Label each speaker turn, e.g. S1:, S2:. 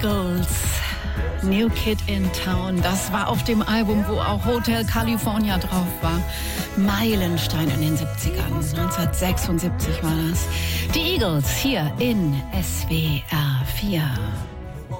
S1: Eagles, New Kid in Town. Das war auf dem Album, wo auch Hotel California drauf war. Meilenstein in den 70ern. 1976 war das. Die Eagles hier in SWR 4.